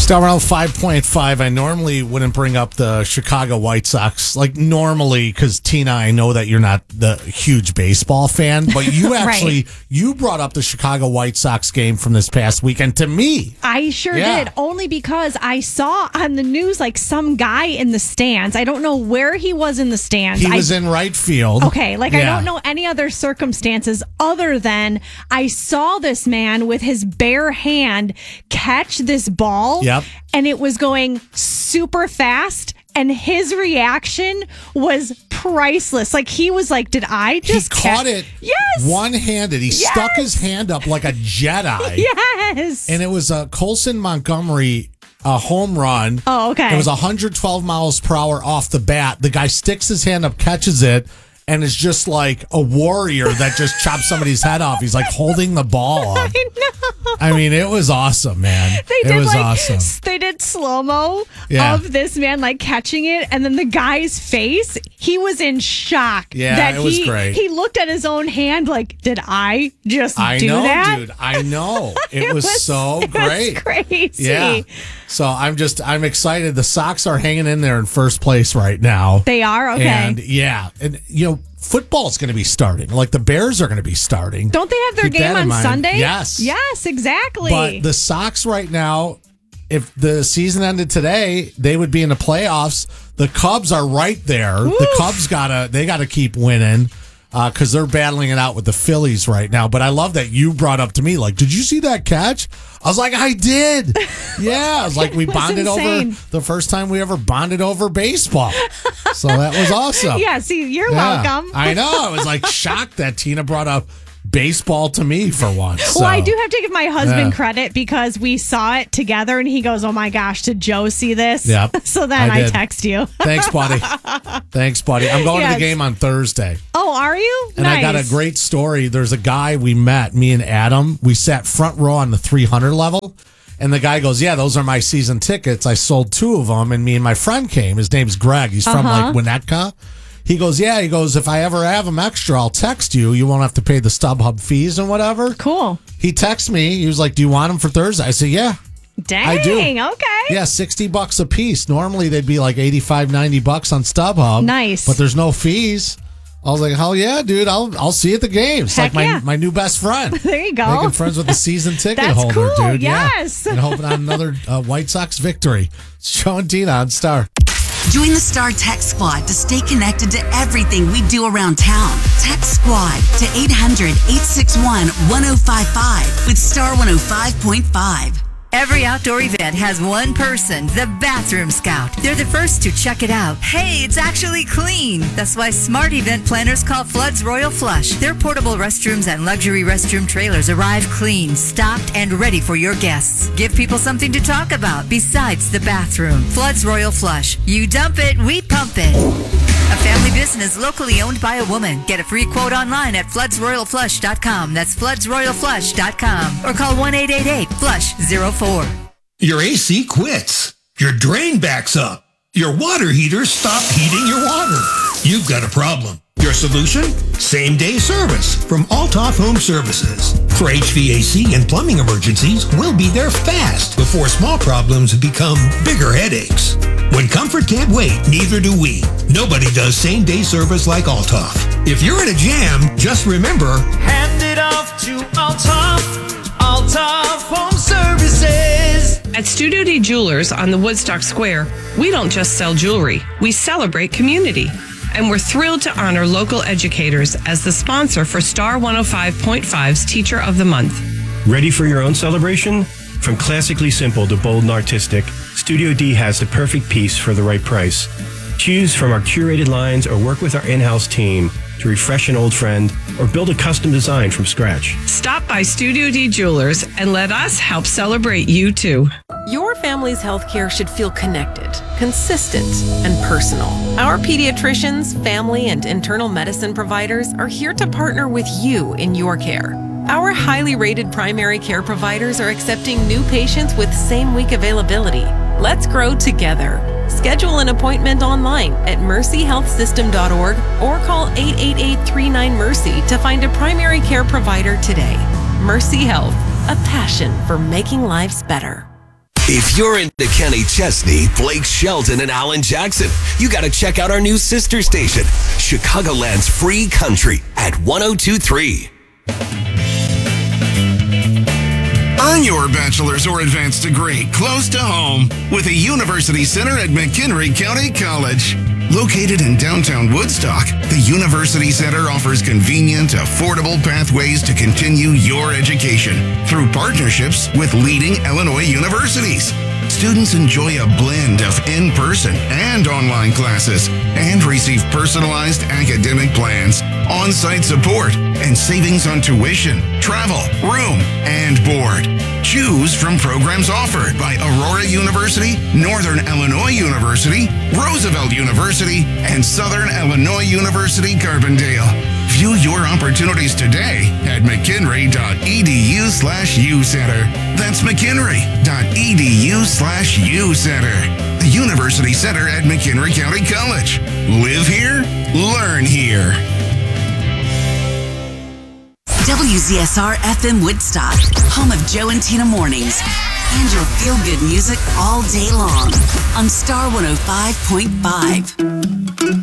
Still around 5.5. I normally wouldn't bring up the Chicago White Sox, like normally, because Tina, I know that you're not the huge baseball fan, but you actually, Right. you brought up the Chicago White Sox game from this past weekend to me. I sure did, only because I saw on the news like some guy in the stands. I don't know where he was in the stands. He was in right field. Okay, I don't know any other circumstances other than I saw this man with his bare hand catch this ball. Yep. And it was going super fast. And his reaction was priceless. Like, he was like, did I just caught it Yes. one-handed. He stuck his hand up like a Jedi. Yes. And it was a Colson Montgomery home run. Oh, okay. It was 112 miles per hour off the bat. The guy sticks his hand up, catches it, and is just like a warrior that just chops somebody's head off. He's like holding the ball up. I know. I mean, it was awesome, man. It was awesome. They did slow-mo Yeah. of this man like catching it, and then the guy's face, he was in shock. Yeah, that it was great. He looked at his own hand like, did I just I do know, that? dude. I know. It was so It great. was crazy. Yeah. So I'm excited. The Sox are hanging in there in first place right now. They are? Okay. And football's going to be starting. Like the Bears are going to be starting. Don't they have their Keep that game in on mind. Sunday? Yes. Yes, exactly. But the Sox right now, if the season ended today, they would be in the playoffs. The Cubs are right there. Oof. The Cubs gotta keep winning because they're battling it out with the Phillies right now. But I love that you brought up to me, like, did you see that catch? I was like, I did. Yeah, I was like, we was bonded insane. over the first time we ever bonded over baseball. So that was awesome. yeah, see, you're Yeah. welcome. I know. I was like shocked that Tina brought up baseball to me for once. Well, I So. do have to give my husband Yeah. credit because we saw it together and he goes, oh my gosh, did Joe see this? Yep, So then I I did. text you. Thanks, buddy. Thanks, buddy. I'm going to Yes. the game on Thursday. Oh, are you? And nice. I got a great story. There's a guy we met, me and Adam. We sat front row on the 300 level. And the guy goes, yeah, those are my season tickets. I sold 2 of them. And me and my friend came. His name's Greg. He's from like Winnetka. He goes, yeah. He goes, if I ever have them extra, I'll text you. You won't have to pay the StubHub fees and whatever. Cool. He texted me. He was like, do you want them for Thursday? I said, yeah. Dang. I do. Okay. Yeah, $60 a piece. Normally they'd be like $85, $90 on StubHub. Nice. But there's no fees. I was like, hell yeah, dude. I'll see you at the game. It's Heck like yeah. my new best friend. There you go. Making friends with the season ticket That's holder, cool, dude. yes. Yeah. And hoping on another White Sox victory. It's Joe and Tina on Star. Join the Star Text Squad to stay connected to everything we do around town. Text Squad to 800-861-1055 with Star 105.5. Every outdoor event has one person, the Bathroom Scout. They're the first to check it out. Hey, it's actually clean. That's why smart event planners call Flood's Royal Flush. Their portable restrooms and luxury restroom trailers arrive clean, stocked, and ready for your guests. Give people something to talk about besides the bathroom. Flood's Royal Flush. You dump it, we pump it. A family business locally owned by a woman. Get a free quote online at floodsroyalflush.com. That's floodsroyalflush.com. Or call 1-888-FLUSH-04. Your AC quits. Your drain backs up. Your water heater stopped heating your water. You've got a problem. Your solution? Same-day service from Altoff Home Services. For HVAC and plumbing emergencies, we'll be there fast before small problems become bigger headaches. When comfort can't wait, neither do we. Nobody does same-day service like Altoff. If you're in a jam, just remember, Hand it off to Altoff Home Services. At Studio D Jewelers on the Woodstock Square, we don't just sell jewelry, we celebrate community. And we're thrilled to honor local educators as the sponsor for Star 105.5's Teacher of the Month. Ready for your own celebration? From classically simple to bold and artistic, Studio D has the perfect piece for the right price. Choose from our curated lines or work with our in-house team to refresh an old friend or build a custom design from scratch. Stop by Studio D Jewelers and let us help celebrate you too. Your family's healthcare should feel connected, consistent, and personal. Our pediatricians, family, and internal medicine providers are here to partner with you in your care. Our highly rated primary care providers are accepting new patients with same-week availability. Let's grow together. Schedule an appointment online at mercyhealthsystem.org or call 888-39-MERCY to find a primary care provider today. Mercy Health, a passion for making lives better. If you're into Kenny Chesney, Blake Shelton, and Alan Jackson, you got to check out our new sister station, Chicagoland's Free Country at 102.3. Earn your bachelor's or advanced degree close to home with a University Center at McHenry County College. Located in downtown Woodstock, the University Center offers convenient, affordable pathways to continue your education through partnerships with leading Illinois universities. Students enjoy a blend of in-person and online classes and receive personalized academic plans, on-site support, and savings on tuition, travel, room, and board. Choose from programs offered by Aurora University, Northern Illinois University, Roosevelt University, and Southern Illinois University Carbondale. View your opportunities today at mchenry.edu/ucenter. That's mchenry.edu/ucenter. The University Center at McHenry County College. Live here, learn here. WZSR FM Woodstock, home of Joe and Tina mornings, and your feel-good music all day long on Star 105.5.